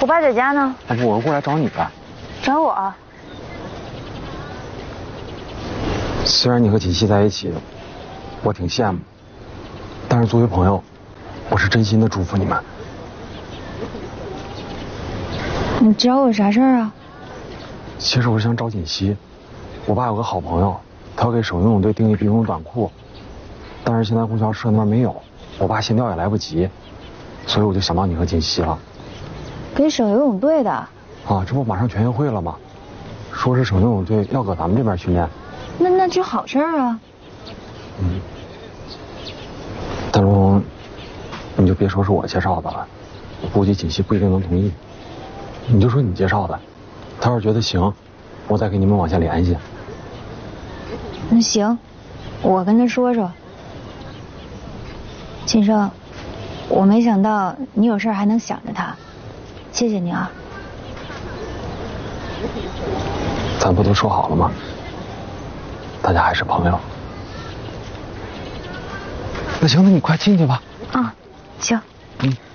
我爸在家呢。 要不我过来找你呗？ 找我？ 虽然你和锦溪在一起，我挺羡慕，但是作为朋友，我是真心的祝福你们。 你找我啥事儿啊？ 其实我是想找锦溪，我爸有个好朋友，他要给省游泳队订一批游泳短裤，但是现在供销社那边没有，我爸现调也来不及，所以我就想到你和锦溪了。 给省游泳队的？ 啊，这不马上全运会了吗？说是省游泳队要搁咱们这边训练。 那就好事儿啊。 大龙，你就别说是我介绍的了，我估计锦溪不一定能同意。你就说你介绍的，他要是觉得行，我再给你们往下联系。 那行，我跟他说说。秦生，我没想到你有事还能想着他，谢谢你啊。 咱不都说好了吗？大家还是朋友。那行，那你快进去吧。 啊，行。